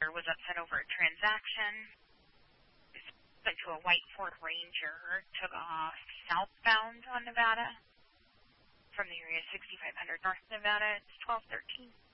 was upset over a transaction. Went to a white Ford Ranger, took off southbound on Nevada from the area 6500 North Nevada. It's 1213.